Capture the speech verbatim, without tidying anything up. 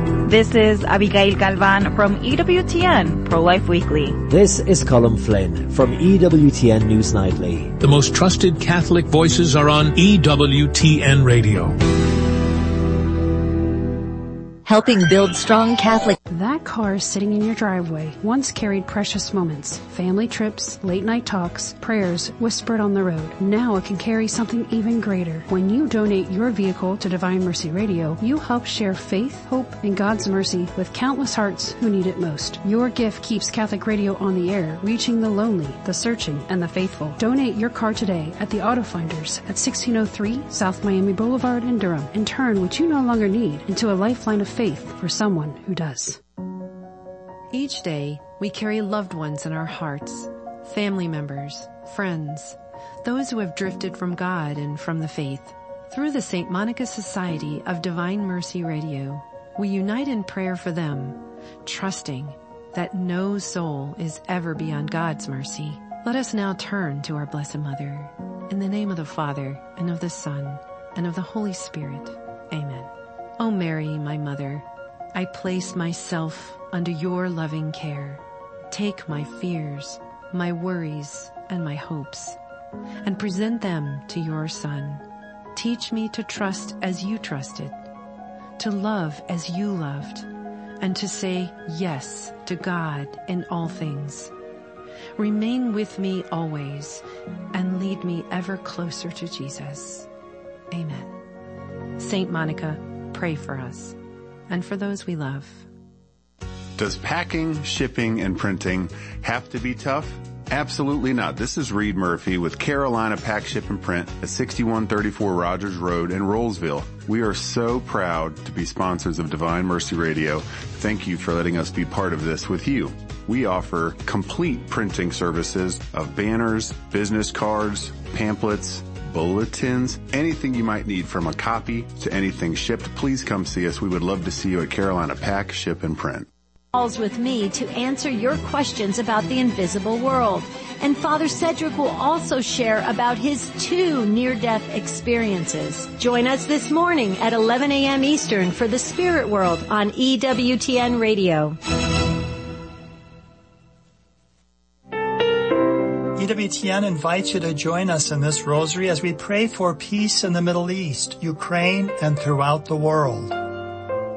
This is Abigail Galvan from E W T N Pro-Life Weekly. This is Colin Flynn from E W T N News Nightly. The most trusted Catholic voices are on E W T N Radio. Helping build strong Catholic. That car sitting in your driveway once carried precious moments, family trips, late night talks, prayers whispered on the road. Now it can carry something even greater. When you donate your vehicle to Divine Mercy Radio, you help share faith, hope, and God's mercy with countless hearts who need it most. Your gift keeps Catholic Radio on the air, reaching the lonely, the searching, and the faithful. Donate your car today at the Auto Finders at sixteen oh three South Miami Boulevard in Durham and turn what you no longer need into a lifeline of faith for someone who does. Each day, we carry loved ones in our hearts, family members, friends, those who have drifted from God and from the faith. Through the Saint Monica Society of Divine Mercy Radio, we unite in prayer for them, trusting that no soul is ever beyond God's mercy. Let us now turn to our Blessed Mother. In the name of the Father, and of the Son, and of the Holy Spirit. Amen. O Mary, my Mother, I place myself under your loving care. Take my fears, my worries, and my hopes, and present them to your Son. Teach me to trust as you trusted, to love as you loved, and to say yes to God in all things. Remain with me always, and lead me ever closer to Jesus. Amen. Saint Monica, pray for us, and for those we love. Does packing, shipping, and printing have to be tough? Absolutely not. This is Reed Murphy with Carolina Pack, Ship, and Print at sixty-one thirty-four Rogers Road in Rollsville. We are so proud to be sponsors of Divine Mercy Radio. Thank you for letting us be part of this with you. We offer complete printing services of banners, business cards, pamphlets, bulletins, anything you might need from a copy to anything shipped. Please come see us. We would love to see you at Carolina Pack, Ship, and Print. Calls with me to answer your questions about the invisible world. And Father Cedric will also share about his two near-death experiences. Join us this morning at eleven a.m. Eastern for the Spirit World on E W T N Radio. E W T N invites you to join us in this rosary as we pray for peace in the Middle East, Ukraine, and throughout the world.